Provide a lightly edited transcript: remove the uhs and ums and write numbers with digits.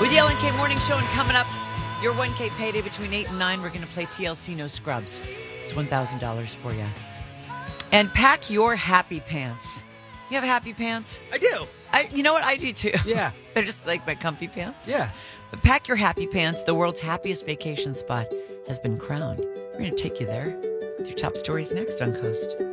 With the LNK Morning Show and coming up, your 1K payday between 8 and 9. We're going to play TLC No Scrubs. It's $1,000 for you. And pack your happy pants. You have happy pants? I do. You know what? I do too. Yeah. They're just like my comfy pants. Yeah. But pack your happy pants. The world's happiest vacation spot has been crowned. We're going to take you there with your top stories next on Coast.